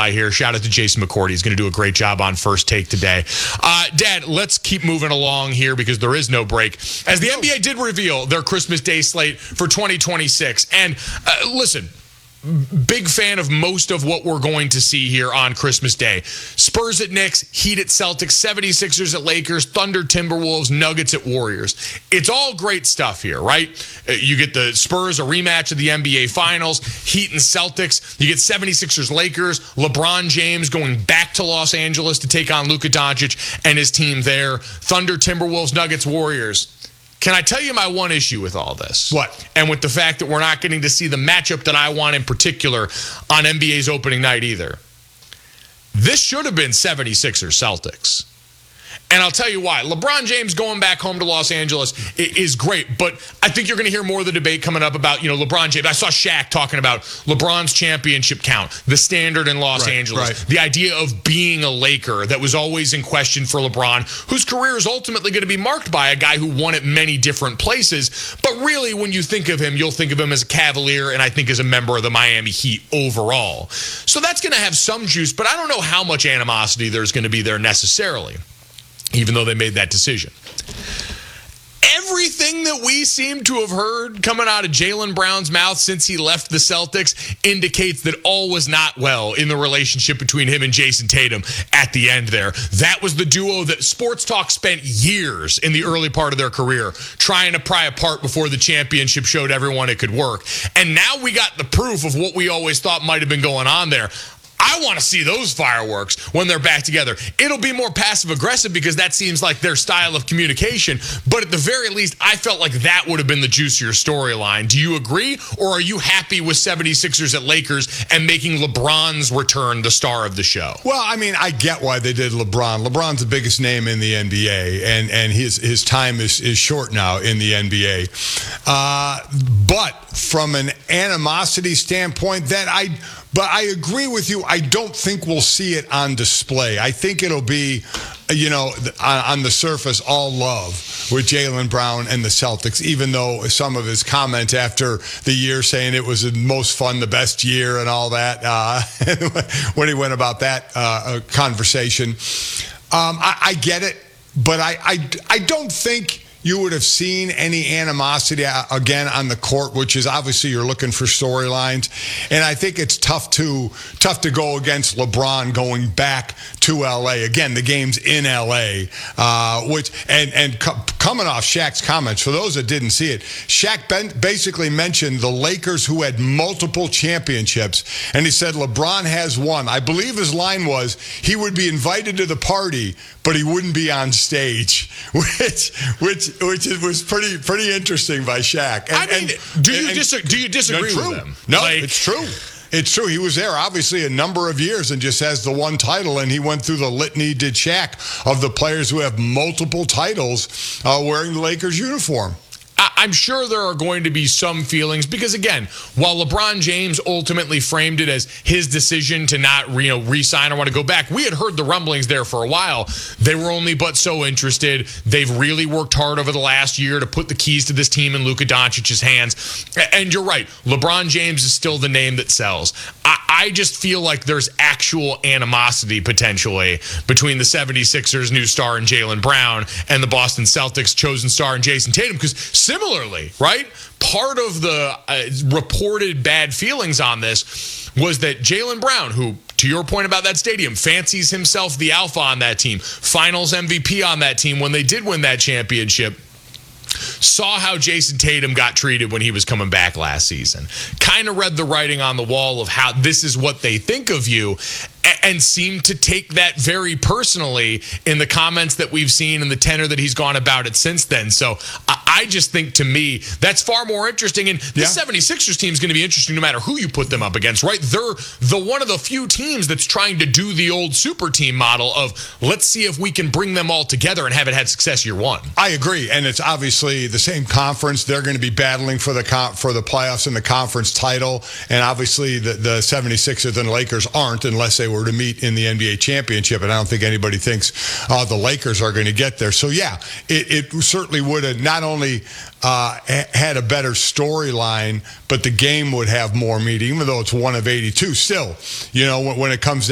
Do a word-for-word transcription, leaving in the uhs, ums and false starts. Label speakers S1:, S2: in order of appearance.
S1: standby here. Shout out to Jason McCourty. He's going to do a great job on First Take today. Uh, Dad, let's keep moving along here because there is no break. As the N B A did reveal their Christmas Day slate for twenty twenty-six. And uh, listen, big fan of most of what we're going to see here on Christmas Day. Spurs at Knicks, Heat at Celtics, seventy-sixers at Lakers, Thunder, Timberwolves, Nuggets at Warriors. It's all great stuff here, right? You get the Spurs, a rematch of the N B A Finals, Heat and Celtics. You get seventy-sixers, Lakers, LeBron James going back to Los Angeles to take on Luka Doncic and his team there. Thunder, Timberwolves, Nuggets, Warriors. Can I tell you my one issue with all this?
S2: What?
S1: And with the fact that we're not getting to see the matchup that I want in particular on N B A's opening night either. This should have been seventy-sixers Celtics. And I'll tell you why. LeBron James going back home to Los Angeles is great, but I think you're going to hear more of the debate coming up about, you know, LeBron James. I saw Shaq talking about LeBron's championship count, the standard in Los
S2: right,
S1: Angeles,
S2: right.
S1: the idea of being a Laker that was always in question for LeBron, whose career is ultimately going to be marked by a guy who won at many different places. But really, when you think of him, you'll think of him as a Cavalier and I think as a member of the Miami Heat overall. So that's going to have some juice, but I don't know how much animosity there's going to be there necessarily, even though they made that decision. Everything that we seem to have heard coming out of Jaylen Brown's mouth since he left the Celtics indicates that all was not well in the relationship between him and Jason Tatum at the end there. That was the duo that Sports Talk spent years in the early part of their career trying to pry apart before the championship showed everyone it could work. And now we got the proof of what we always thought might have been going on there. I want to see those fireworks when they're back together. It'll be more passive-aggressive because that seems like their style of communication. But at the very least, I felt like that would have been the juicier storyline. Do you agree? Or are you happy with seventy-sixers at Lakers and making LeBron's return the star of the show?
S2: Well, I mean, I get why they did LeBron. LeBron's the biggest name in the N B A, and, and his, his time is, is short now in the N B A. Uh, but from an animosity standpoint, that I... But I agree with you. I don't think we'll see it on display. I think it'll be, you know, on the surface, all love with Jaylen Brown and the Celtics, even though some of his comments after the year saying it was the most fun, the best year and all that, uh, when he went about that uh, conversation. Um, I, I get it, but I, I, I don't think you would have seen any animosity again on the court, which is obviously you're looking for storylines. And I think it's tough to tough to go against LeBron going back to L A. Again, the game's in L A, uh, which and and co- coming off Shaq's comments, for those that didn't see it, Shaq ben- basically mentioned the Lakers who had multiple championships, and he said LeBron has one. I believe his line was he would be invited to the party, but he wouldn't be on stage, which which which was pretty pretty interesting by Shaq. And,
S1: I mean,
S2: and,
S1: do you
S2: and,
S1: dis- do you disagree
S2: no,
S1: with them?
S2: No,
S1: like,
S2: it's true. It's true. He was there, obviously, a number of years and just has the one title, and he went through the litany, did Shaq, of the players who have multiple titles uh, wearing the Lakers uniform.
S1: I'm sure there are going to be some feelings because, again, while LeBron James ultimately framed it as his decision to not, you know, re-sign or want to go back, we had heard the rumblings there for a while. They were only but so interested. They've really worked hard over the last year to put the keys to this team in Luka Doncic's hands. And you're right, LeBron James is still the name that sells. I, I just feel like there's actual animosity potentially between the seventy-sixers new star and Jaylen Brown and the Boston Celtics chosen star and Jason Tatum, because similarly, right, part of the uh, reported bad feelings on this was that Jaylen Brown, who, to your point about that stadium, fancies himself the alpha on that team, finals M V P on that team when they did win that championship, saw how Jason Tatum got treated when he was coming back last season, kind of read the writing on the wall of how this is what they think of you, and seemed to take that very personally in the comments that we've seen and the tenor that he's gone about it since then. So I just think, to me, that's far more interesting. And the yeah. seventy-sixers team is going to be interesting no matter who you put them up against, right? They're the one of the few teams that's trying to do the old super team model of let's see if we can bring them all together and have it had success year one.
S2: I agree. And it's obviously the same conference. They're going to be battling for the com- for the playoffs and the conference title. And obviously the, the seventy-sixers and Lakers aren't unless they were to meet in the N B A championship, and I don't think anybody thinks uh, the Lakers are going to get there. So yeah, it, it certainly would have not only uh, had a better storyline, but the game would have more meaning, even though it's one of eighty-two. Still, you know, when, when it comes